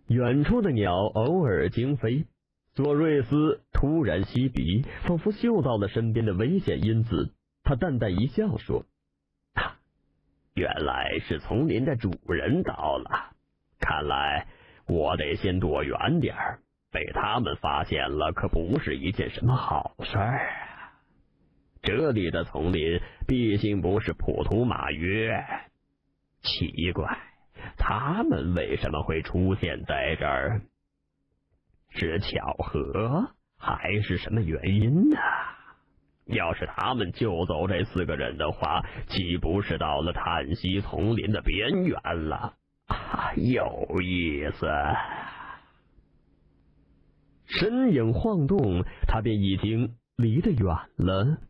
远处的鸟偶尔惊飞，索瑞斯突然吸鼻，仿佛嗅到了身边的危险因子。他淡淡一笑说：“原来是丛林的主人到了，看来我得先躲远点儿，被他们发现了可不是一件什么好事儿啊。这里的丛林毕竟不是普图马约，奇怪，他们为什么会出现在这儿？是巧合还是什么原因呢？要是他们救走这4个人的话，岂不是到了叹息丛林的边缘了？有意思。”身影晃动，他便已经离得远了。